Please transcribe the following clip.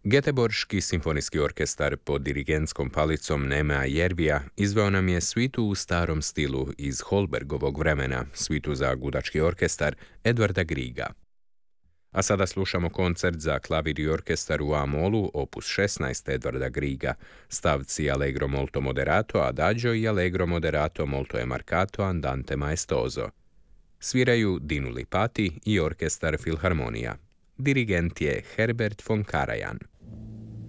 Göteborški simfonijski orkestar pod dirigentskom palicom Nemea Jervija izveo nam je svitu u starom stilu iz Holbergovog vremena, svitu za gudački orkestar Edvarda Griega. A sada slušamo koncert za klavir i orkestar u A-molu, opus 16 Edvarda Griega, stavci Allegro molto moderato adagio i Allegro moderato molto marcato andante maestoso. Sviraju Dinu Lipati i orkestar Filharmonija. Dirigent je Herbert von Karajan.